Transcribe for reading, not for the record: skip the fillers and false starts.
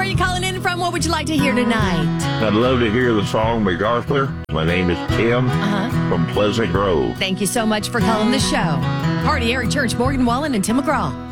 you calling in from? What would you like to hear tonight? I'd love to hear the song MacArthur. My name is Tim from Pleasant Grove. Thank you so much for calling the show. Party Eric Church, Morgan Wallen, and Tim McGraw.